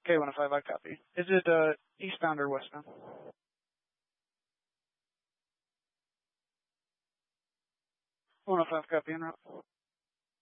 K105, I copy. Is it eastbound or westbound? 105, copy en route.